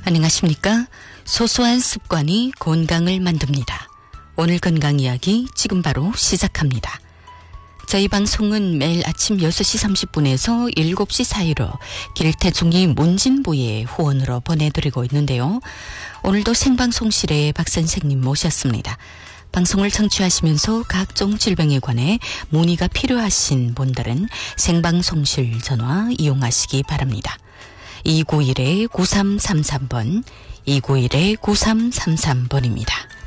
안녕하십니까? 소소한 습관이 건강을 만듭니다. 오늘 건강 이야기 지금 바로 시작합니다. 저희 방송은 매일 아침 6시 30분에서 7시 사이로 길태중이 문진부의 후원으로 보내드리고 있는데요. 오늘도 생방송실에 박 선생님 모셨습니다. 방송을 청취하시면서 각종 질병에 관해 문의가 필요하신 분들은 생방송실 전화 이용하시기 바랍니다. 291-9333번, 291-9333번입니다.